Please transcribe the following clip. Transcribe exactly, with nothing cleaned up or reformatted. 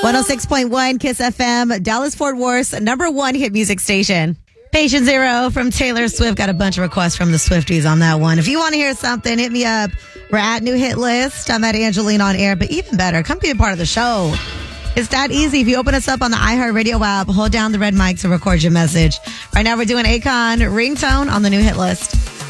one oh six point one Kiss F M, Dallas-Fort Worth's number one hit music station. Patient Zero from Taylor Swift. Got a bunch of requests from the Swifties on that one. If you want to hear something, hit me up. We're at New Hit List. I'm at Angelina on air, but even better, come be a part of the show. It's that easy. If you open us up on the iHeartRadio app, hold down the red mic to record your message. Right now, we're doing Akon Ringtone on the New Hit List.